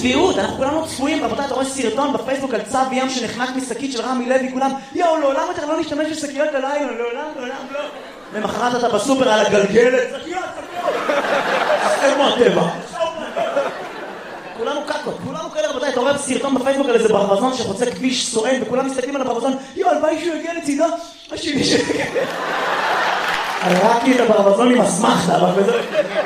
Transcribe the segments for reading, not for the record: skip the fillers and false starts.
צביעות, אנחנו כולנו צפויים, רבותיי, אתה רואה סרטון בפייסבוק על צו ים שנחנק משקית של רמי לוי, כולם, יאו, לעולם יותר לא נשתמש בשקיות הלילה, לעולם לא. למחרת אתה בסופר על הגלגלת, שקיות. איפה הטבע? כולנו קקות, כולנו כאלה, רבותיי, אתה רואה סרטון בפייסבוק על איזה ברווזון שחוצה כביש סואן, וכולם מסתכלים על הברווזון, יאו, הלוואי שהוא יגיע לצידו, השני הראקתי את הברווזון עם אסמכתה, אבל בזה...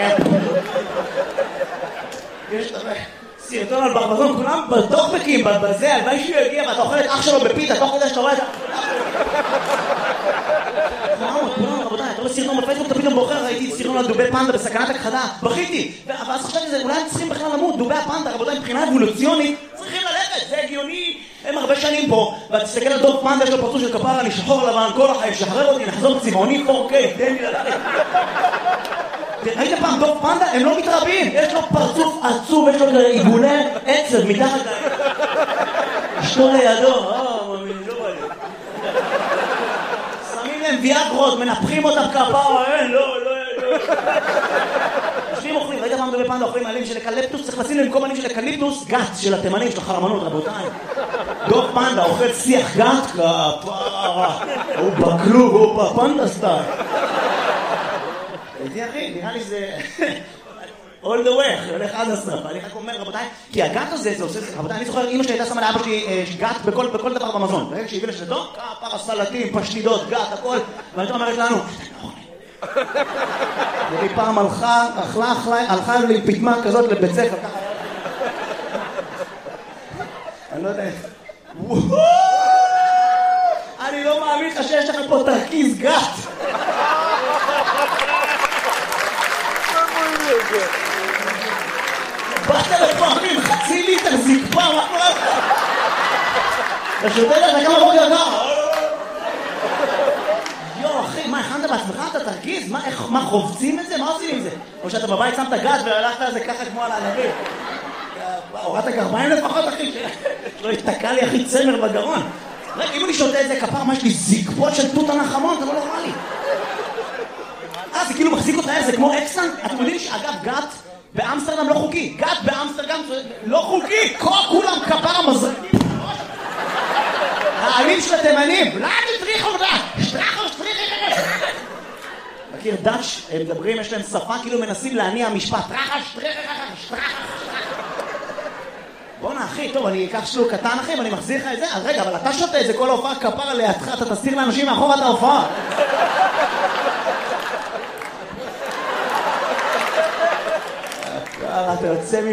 יש סרטון על ברווזון, כולם בטוקבקים, בזה, הלוואי שהוא יגיע, ואתה אוכל את אח שלו בפיתה, תוך כדי שאתה רואה את זה. כולם, רבותיי, אתה רואה סרטון בפייסבוק, אתה פתאום בוחר, ראיתי סרטון על דובי פנדה בסכנת הכחדה, בכיתי, ואז חשבתי שזה, אולי הם צריכים בכלל למות, דובי הפנדה, רבותיי, מבחינה אבולוציונית, צריכים ללכת, זה הגיוני, הם הרבה שנים פה, ותסתכל על דוב פנדה, יש לו פרצוף של כפרה, אני שחור לבן, כל החיים, שחרר אותי, נחזור צבעוני 4K, תן לי ללכת. ראית פעם דוב פנדה? הם לא מתרבים, יש לו פרצוף עצוב, יש לו עיגולי עצב מתחת להם. אשתו לידו, מאמין, לא בא לי. שמים להם ויאגרות, מנפחים אותם כפרה, לא. יושבים אוכלים, ראית פעם דובי פנדה אוכלים עלים של אקליפטוס, צריך לשים להם כל מינים של אקליפטוס, גת של התימנים, של החרמנות, רבותיי. דוב פנדה אוכל שיח גת, כפרה, הוא בכלוב, הוא בפנדה סטייל. איתי אחי, נראה לי זה... all the way, הולך עד הסוף. אני רק אומר, רבותיי, כי הגת הזה, זה עושה... רבותיי, אני זוכר, אמא שלי הייתה שמה לאבא שלי גת בכל דבר במזון. ברגע שהיא הביאה לשתו, כפרה, סלטים, פשטידות, גת, הכל. ואני אומרת לנו, והיא פעם הלכה לי פתמה כזאת לבית ספר, ככה. אני לא יודע... אני לא מאמין לך שיש לך פה תרכיז גת. באת לפעמים, חצי ליטר זקפה, מה קורה לך? אתה שותה לך כמה בוקר ככה? יו, אחי, מה, הכנת בעצמך את התרכיז? מה, חובצים את זה? מה עושים עם זה? או שאתה בבית שמת גת והלכת על זה ככה כמו על הענבים? הורדת גרביים לפחות, אחי, שלא יתקע לי אחי צמר בגרון. רגע, אם אני שותה את זה כפר, מה יש לי זקפות של תות הנחמון? זה לא נורמלי. זה כאילו מחזיק אותך, זה כמו אקסטנט. אתם יודעים שאגב, גת באמסטרדם לא חוקי. גת באמסטרדם לא חוקי. כולם כפר המזרקים. העלים של התימנים. לא, תטריחו אותה. שטרחו. מכיר דאץ', הם מדברים, יש להם שפה, כאילו מנסים להניע משפט. שטרחה. בוא'נה אחי, טוב, אני אקח שלוק קטן אחי, ואני מחזיר לך את זה. אז רגע, אבל אתה שותה את זה כל ההופעה כפר לידך, אתה תסתיר לאנשים מאחור את ההופעה. אתה יוצא